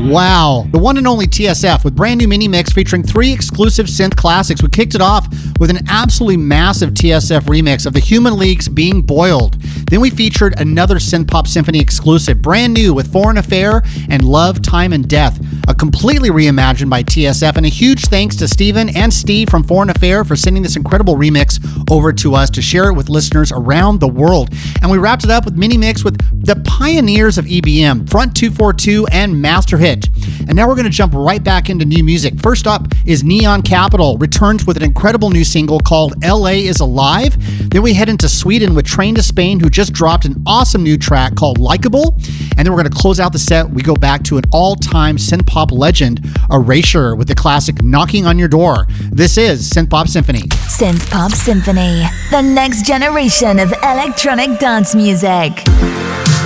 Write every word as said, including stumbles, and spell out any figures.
Wow. The one and only T S F with brand new mini mix featuring three exclusive synth classics. We kicked it off with an absolutely massive T S F remix of the Human League's Being Boiled. Then we featured another Synth Pop Symphony exclusive, brand new with Foreign Affair and Love, Time and Death, a completely reimagined by T S F. And a huge thanks to Steven and Steve from Foreign Affair for sending this incredible remix over to us to share it with listeners around the world. And we wrapped it up with mini mix with the pioneers of E B M, Front two forty-two and Master Hit. And now we're going to jump right back into new music. First up is Neon Capital, returns with an incredible new single called L A is Alive. Then we head into Sweden with Train to Spain, who just dropped an awesome new track called Likeable. And then we're going to close out the set. We go back to an all-time synth pop legend, Erasure, with the classic Knocking on Your Door. This is Synth Pop Symphony. Synth Pop Symphony, the next generation of electronic dance music.